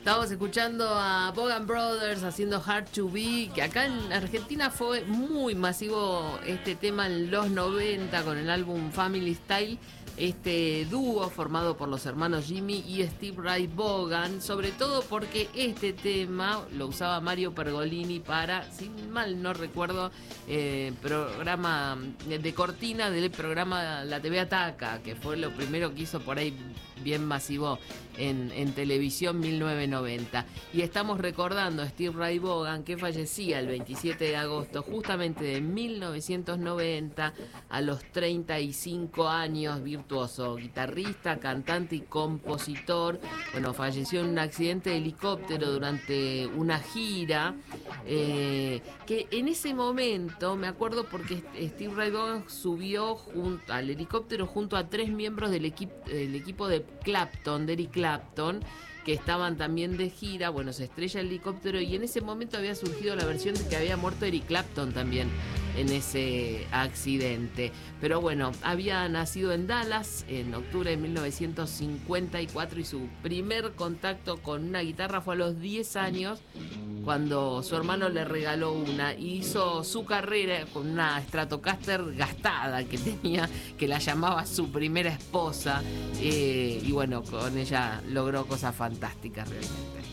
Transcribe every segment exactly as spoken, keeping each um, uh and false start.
Estamos escuchando a Bogan Brothers haciendo Hard to Be, que acá en Argentina fue muy masivo este tema en los noventa con el álbum Family Style, este dúo formado por los hermanos Jimmy y Steve Ray Vaughan, sobre todo porque este tema lo usaba Mario Pergolini para, si mal no recuerdo, eh, programa de cortina del programa La T V Ataca, que fue lo primero que hizo por ahí bien masivo en, en televisión, mil novecientos noventa. Y estamos recordando a Steve Ray Vaughan, que fallecía el veintisiete de agosto justamente de mil novecientos noventa a los treinta y cinco años, virtuoso, guitarrista, cantante y compositor. Bueno, falleció en un accidente de helicóptero durante una gira, eh, que en ese momento, me acuerdo porque Steve Ray Vaughan subió junto, al helicóptero junto a tres miembros del, equip, del equipo de Clapton, de Eric Clapton, que estaban también de gira. Bueno, se estrella el helicóptero y en ese momento había surgido la versión de que había muerto Eric Clapton también en ese accidente. Pero bueno, había nacido en Dallas en octubre de mil novecientos cincuenta y cuatro y su primer contacto con una guitarra fue a los diez años, cuando su hermano le regaló una, y hizo su carrera con una Stratocaster gastada que tenía, que la llamaba su primera esposa, eh, y bueno, con ella logró cosas fantásticas realmente.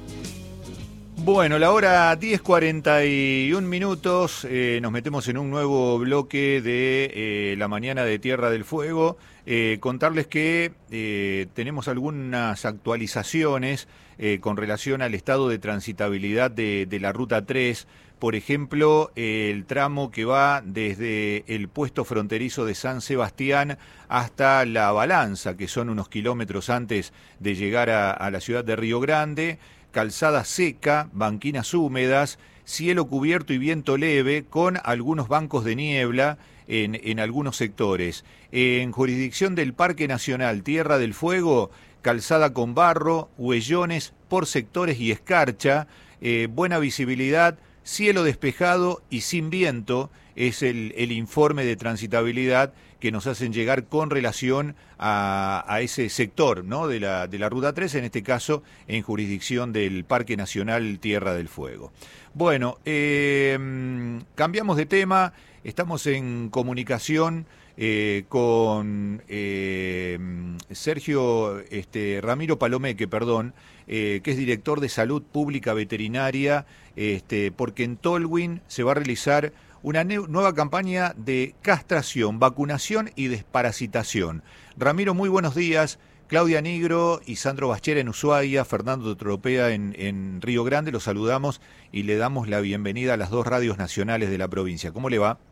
Bueno, la hora diez cuarenta y un minutos, eh, nos metemos en un nuevo bloque de eh, la mañana de Tierra del Fuego. Eh, contarles que eh, tenemos algunas actualizaciones eh, con relación al estado de transitabilidad de, de la Ruta tres. Por ejemplo, eh, el tramo que va desde el puesto fronterizo de San Sebastián hasta La Balanza, que son unos kilómetros antes de llegar a, a la ciudad de Río Grande. Calzada seca, banquinas húmedas, cielo cubierto y viento leve, con algunos bancos de niebla en, en algunos sectores. En jurisdicción del Parque Nacional Tierra del Fuego, calzada con barro, huellones por sectores y escarcha, eh, buena visibilidad, cielo despejado y sin viento, es el, el informe de transitabilidad que nos hacen llegar con relación a, a ese sector, ¿no?, de la, de la Ruta tres, en este caso en jurisdicción del Parque Nacional Tierra del Fuego. Bueno, eh, cambiamos de tema, estamos en comunicación eh, con eh, Sergio este, Ramiro Palomeque, perdón, eh, que es director de Salud Pública Veterinaria, este, porque en Tolwyn se va a realizar una nueva campaña de castración, vacunación y desparasitación. Ramiro, muy buenos días. Claudia Nigro y Sandro Baschera en Ushuaia, Fernando Tropea en, en Río Grande, los saludamos y le damos la bienvenida a las dos radios nacionales de la provincia. ¿Cómo le va?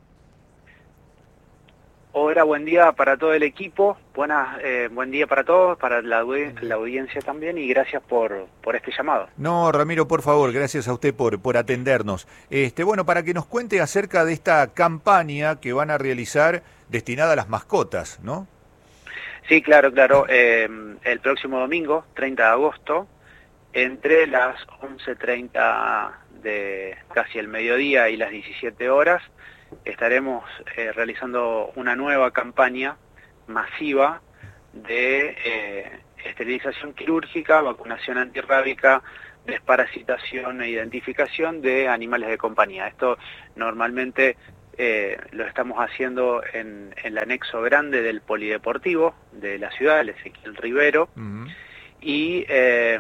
Hola, buen día para todo el equipo, Buenas, eh, buen día para todos, para la, la audiencia también, y gracias por, por este llamado. No, Ramiro, por favor, gracias a usted por, por atendernos. Este, bueno, para que nos cuente acerca de esta campaña que van a realizar destinada a las mascotas, ¿no? Sí, claro, claro. Eh, el próximo domingo, treinta de agosto, entre las once treinta de casi el mediodía y las diecisiete horas, estaremos eh, realizando una nueva campaña masiva de eh, esterilización quirúrgica, vacunación antirrábica, desparasitación e identificación de animales de compañía. Esto normalmente eh, lo estamos haciendo en, en el anexo grande del polideportivo de la ciudad, el Ezequiel Rivero, uh-huh. y eh,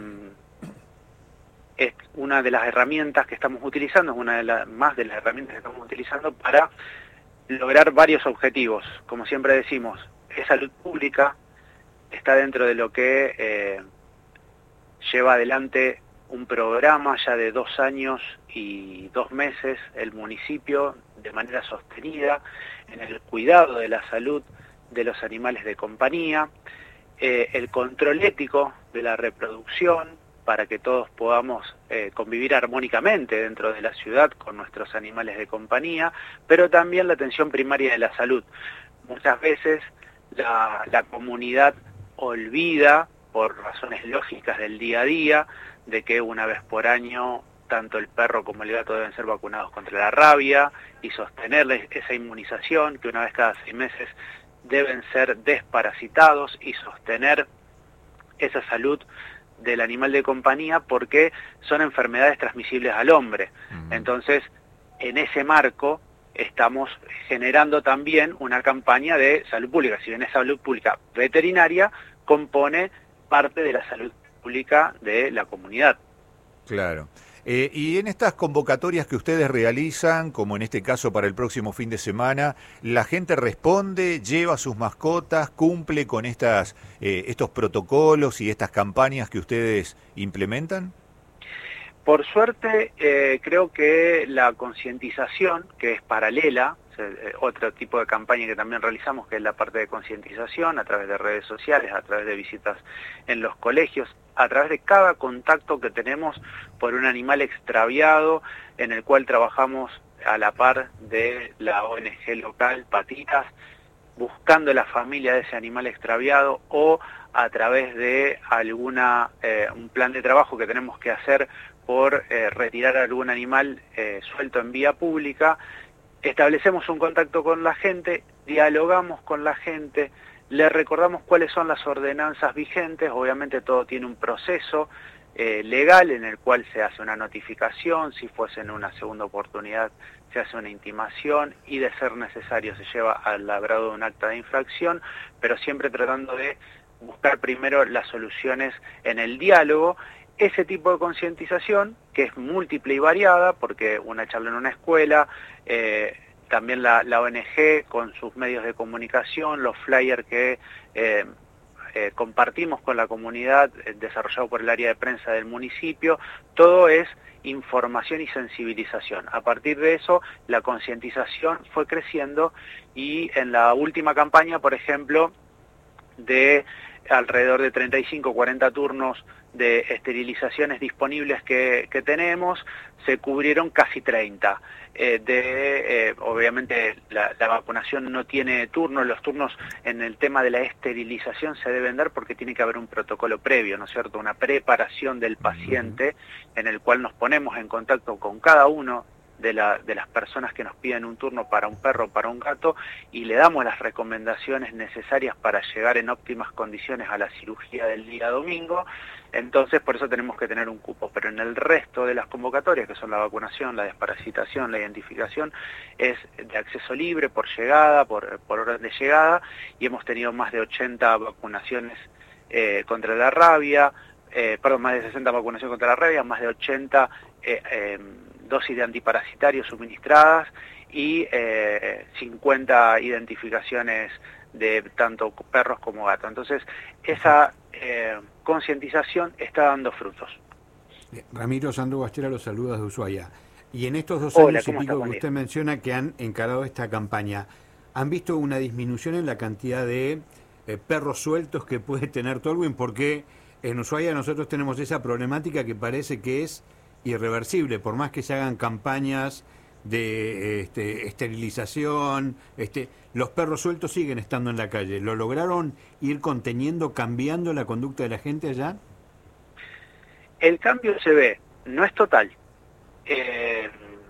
es una de las herramientas que estamos utilizando, es una de las más de las herramientas que estamos utilizando para lograr varios objetivos. Como siempre decimos, es salud pública, está dentro de lo que eh, lleva adelante un programa ya de dos años y dos meses el municipio de manera sostenida en el cuidado de la salud de los animales de compañía, eh, el control ético de la reproducción, para que todos podamos eh, convivir armónicamente dentro de la ciudad con nuestros animales de compañía, pero también la atención primaria de la salud. Muchas veces la, la comunidad olvida, por razones lógicas del día a día, de que una vez por año tanto el perro como el gato deben ser vacunados contra la rabia y sostenerles esa inmunización, que una vez cada seis meses deben ser desparasitados y sostener esa salud del animal de compañía porque son enfermedades transmisibles al hombre. Uh-huh. Entonces, en ese marco estamos generando también una campaña de salud pública. Si bien es salud pública veterinaria, compone parte de la salud pública de la comunidad. Claro. Eh, y en estas convocatorias que ustedes realizan, como en este caso para el próximo fin de semana, ¿la gente responde, lleva sus mascotas, cumple con estas eh, estos protocolos y estas campañas que ustedes implementan? Por suerte, eh, creo que la concientización, que es paralela, eh, otro tipo de campaña que también realizamos, que es la parte de concientización a través de redes sociales, a través de visitas en los colegios, a través de cada contacto que tenemos por un animal extraviado, en el cual trabajamos a la par de la O N G local, Patitas, buscando la familia de ese animal extraviado, o a través de alguna eh, un plan de trabajo que tenemos que hacer por eh, retirar algún animal eh, suelto en vía pública. Establecemos un contacto con la gente, dialogamos con la gente, le recordamos cuáles son las ordenanzas vigentes. Obviamente todo tiene un proceso eh, legal en el cual se hace una notificación, si fuese en una segunda oportunidad se hace una intimación y de ser necesario se lleva al labrado de un acta de infracción, pero siempre tratando de buscar primero las soluciones en el diálogo. Ese tipo de concientización, que es múltiple y variada, porque una charla en una escuela, eh, también la, la O N G con sus medios de comunicación, los flyers que eh, eh, compartimos con la comunidad, eh, desarrollado por el área de prensa del municipio, todo es información y sensibilización. A partir de eso, la concientización fue creciendo y en la última campaña, por ejemplo, de alrededor de treinta y cinco, cuarenta turnos de esterilizaciones disponibles que, que tenemos, se cubrieron casi treinta. Eh, de, eh, obviamente la, la vacunación no tiene turno, los turnos en el tema de la esterilización se deben dar porque tiene que haber un protocolo previo, ¿no es cierto? Una preparación del paciente en el cual nos ponemos en contacto con cada uno de, la, de las personas que nos piden un turno para un perro o para un gato y le damos las recomendaciones necesarias para llegar en óptimas condiciones a la cirugía del día domingo. Entonces, por eso tenemos que tener un cupo. Pero en el resto de las convocatorias, que son la vacunación, la desparasitación, la identificación, es de acceso libre, por llegada, por, por orden de llegada, y hemos tenido más de ochenta vacunaciones eh, contra la rabia, eh, perdón, más de sesenta vacunaciones contra la rabia, más de ochenta eh, eh, dosis de antiparasitarios suministradas y eh, cincuenta identificaciones de tanto perros como gatos. Entonces, esa eh, concientización está dando frutos. Ramiro, Sandro Bastera los saluda de Ushuaia. Y en estos dos Hola, años y pico está, que usted menciona que han encarado esta campaña, ¿han visto una disminución en la cantidad de eh, perros sueltos que puede tener Tolwyn? Porque en Ushuaia nosotros tenemos esa problemática que parece que es irreversible, por más que se hagan campañas de este, esterilización, este, los perros sueltos siguen estando en la calle. ¿Lo lograron ir conteniendo, cambiando la conducta de la gente allá? El cambio se ve, no es total. Eh,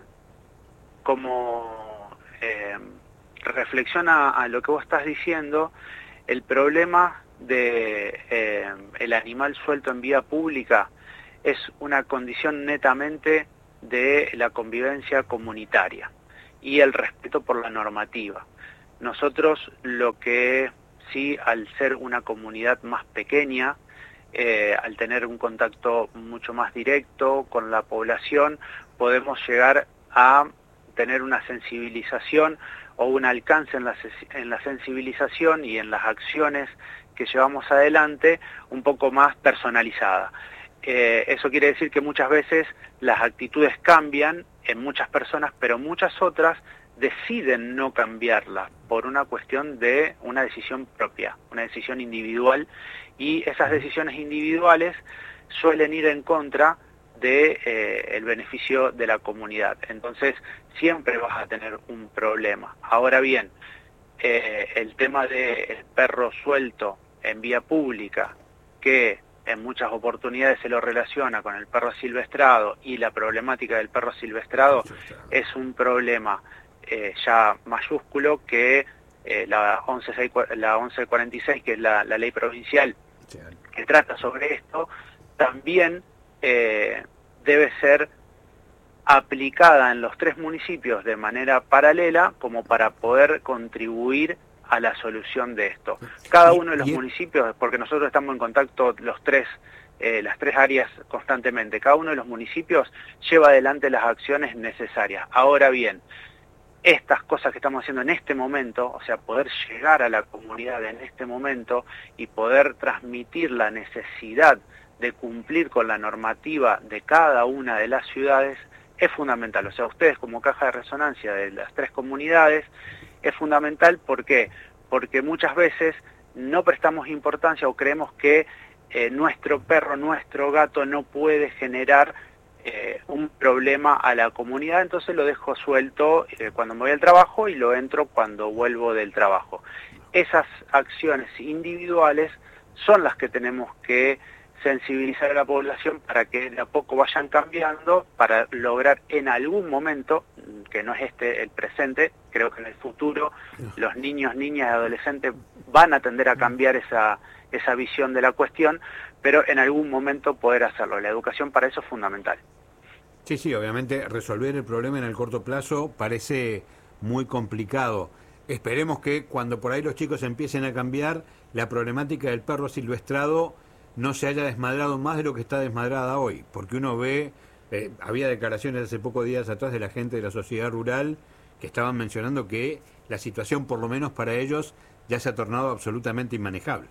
como eh, reflexiona a lo que vos estás diciendo, el problema de eh, el animal suelto en vía pública es una condición netamente de la convivencia comunitaria y el respeto por la normativa. Nosotros lo que sí, al ser una comunidad más pequeña, eh, al tener un contacto mucho más directo con la población, podemos llegar a tener una sensibilización o un alcance en la, en la sensibilización y en las acciones que llevamos adelante un poco más personalizada. Eh, eso quiere decir que muchas veces las actitudes cambian en muchas personas, pero muchas otras deciden no cambiarlas por una cuestión de una decisión propia, una decisión individual, y esas decisiones individuales suelen ir en contra de eh, el beneficio de la comunidad. Entonces siempre vas a tener un problema. Ahora bien, eh, el tema del perro suelto en vía pública, que en muchas oportunidades se lo relaciona con el perro asilvestrado, y la problemática del perro asilvestrado es un problema eh, ya mayúsculo que eh, la once cuarenta y seis, que es la, la ley provincial que trata sobre esto, también eh, debe ser aplicada en los tres municipios de manera paralela como para poder contribuir a la solución de esto. Cada uno de los municipios, porque nosotros estamos en contacto los tres, eh, las tres áreas constantemente, cada uno de los municipios lleva adelante las acciones necesarias. Ahora bien, estas cosas que estamos haciendo en este momento, o sea, poder llegar a la comunidad en este momento y poder transmitir la necesidad de cumplir con la normativa de cada una de las ciudades, es fundamental. O sea, ustedes como caja de resonancia de las tres comunidades, es fundamental. ¿Por qué? Porque muchas veces no prestamos importancia o creemos que eh, nuestro perro, nuestro gato no puede generar eh, un problema a la comunidad, entonces lo dejo suelto eh, cuando me voy al trabajo y lo entro cuando vuelvo del trabajo. Esas acciones individuales son las que tenemos que sensibilizar a la población para que de a poco vayan cambiando, para lograr en algún momento, que no es este el presente, creo que en el futuro los niños, niñas y adolescentes van a tender a cambiar esa, esa visión de la cuestión, pero en algún momento poder hacerlo. La educación para eso es fundamental. Sí, sí, obviamente resolver el problema en el corto plazo parece muy complicado. Esperemos que cuando por ahí los chicos empiecen a cambiar, la problemática del perro silvestrado no se haya desmadrado más de lo que está desmadrada hoy, porque uno ve, eh, había declaraciones hace pocos días atrás de la gente de la sociedad rural que estaban mencionando que la situación, por lo menos para ellos, ya se ha tornado absolutamente inmanejable.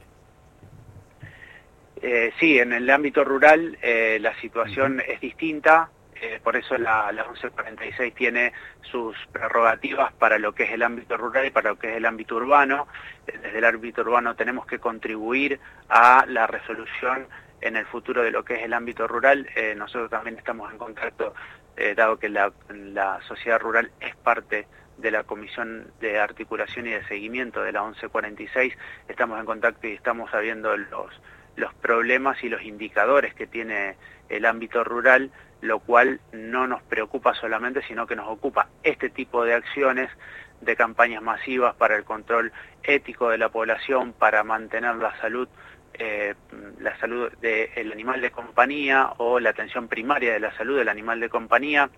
Eh, sí, en el ámbito rural eh, la situación uh-huh. es distinta. Eh, por eso la, la once cuarenta y seis tiene sus prerrogativas para lo que es el ámbito rural y para lo que es el ámbito urbano. Eh, desde el ámbito urbano tenemos que contribuir a la resolución en el futuro de lo que es el ámbito rural. Eh, nosotros también estamos en contacto, eh, dado que la, la sociedad rural es parte de la Comisión de Articulación y de Seguimiento de la once cuarenta y seis, estamos en contacto y estamos sabiendo los, los problemas y los indicadores que tiene el ámbito rural, lo cual no nos preocupa solamente, sino que nos ocupa este tipo de acciones, de campañas masivas para el control ético de la población, para mantener la salud, eh, la salud del animal de compañía o la atención primaria de la salud del animal de compañía.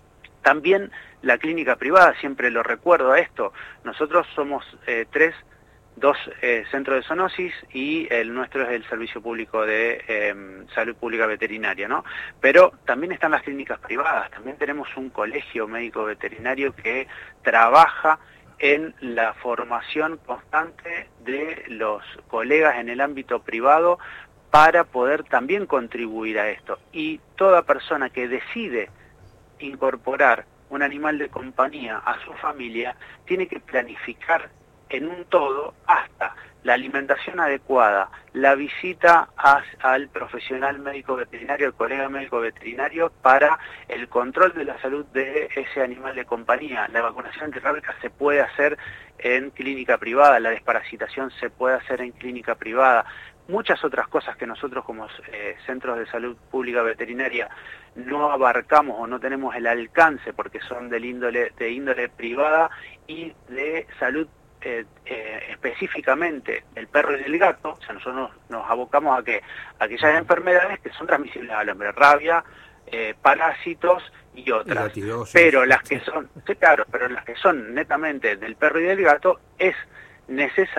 También la clínica privada, siempre lo recuerdo a esto, nosotros somos eh, tres, dos eh, centros de zoonosis y el nuestro es el Servicio Público de eh, Salud Pública Veterinaria, ¿no? Pero también están las clínicas privadas, también tenemos un colegio médico veterinario que trabaja en la formación constante de los colegas en el ámbito privado para poder también contribuir a esto. Y toda persona que decide incorporar un animal de compañía a su familia tiene que planificar en un todo hasta la alimentación adecuada, la visita a, al profesional médico veterinario, el colega médico veterinario para el control de la salud de ese animal de compañía. La vacunación antirrábica se puede hacer en clínica privada, la desparasitación se puede hacer en clínica privada. Muchas otras cosas que nosotros como eh, centros de salud pública veterinaria no abarcamos o no tenemos el alcance porque son del índole, de índole privada y de salud Eh, eh, específicamente del perro y del gato. O sea, nosotros nos, nos abocamos a que a aquellas enfermedades que son transmisibles al hombre, rabia, eh, parásitos y otras. Y pero las que son, sí, claro, pero las que son netamente del perro y del gato es necesario